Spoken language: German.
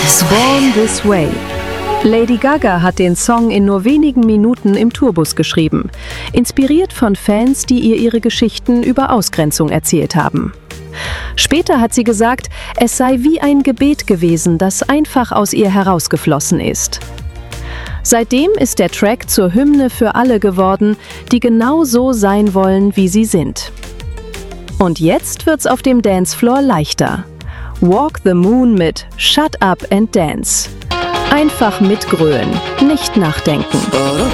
Born This Way. Lady Gaga hat den Song in nur wenigen Minuten im Tourbus geschrieben, inspiriert von Fans, die ihr ihre Geschichten über Ausgrenzung erzählt haben. Später hat sie gesagt, es sei wie ein Gebet gewesen, das einfach aus ihr herausgeflossen ist. Seitdem ist der Track zur Hymne für alle geworden, die genau so sein wollen, wie sie sind. Und jetzt wird's auf dem Dancefloor leichter. Walk the Moon mit Shut Up and Dance. Einfach mitgrölen, nicht nachdenken.